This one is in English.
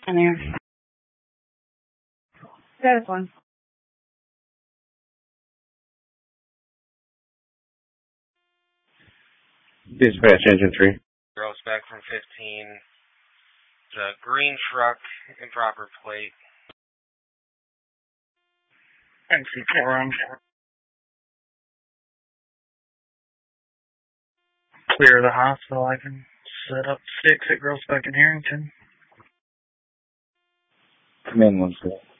In there. That is one. Dispatch engine 3. Girls back from 15. The green truck, improper plate. NC4 on. Clear the hospital. I can set up 6 at Girls Back in Harrington. Command 1 6.